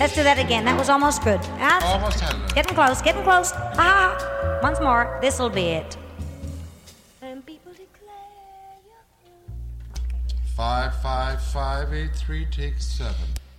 Let's do that again. That was almost good. Almost had it. Getting close, getting close. Ah, once more. This'll be it. And people declare you. 55583 takes 7.